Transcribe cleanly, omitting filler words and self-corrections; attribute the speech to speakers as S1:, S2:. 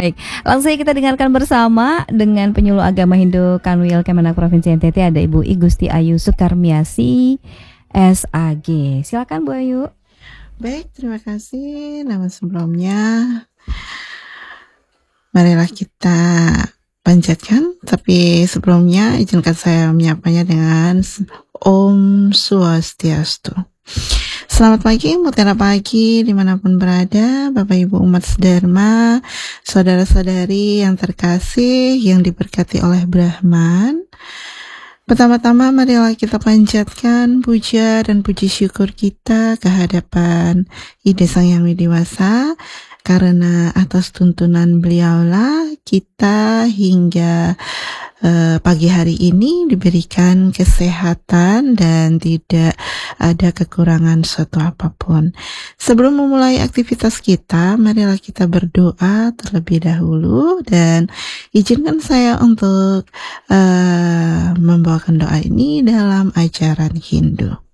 S1: Baik, langsung saja kita dengarkan bersama dengan penyuluh agama Hindu Kanwil Kemenak Provinsi NTT, ada Ibu I Gusti Ayu Sukarmiasi SAG. Silakan Bu Ayu.
S2: Baik, terima kasih. Nama sebelumnya, marilah kita panjatkan. Tapi sebelumnya izinkan saya menyapanya dengan Om Swastiastu. Selamat pagi, mutiara pagi dimanapun berada, Bapak Ibu umat sedharma, saudara-saudari yang terkasih, yang diberkati oleh Brahman. Pertama-tama marilah kita panjatkan puja dan puji syukur kita kehadapan Ide Sang Yang Widiwasa, karena atas tuntunan beliaulah kita hingga pagi hari ini diberikan kesehatan dan tidak ada kekurangan suatu apapun. Sebelum memulai aktivitas kita, marilah kita berdoa terlebih dahulu, dan izinkan saya untuk membawakan doa ini dalam ajaran Hindu.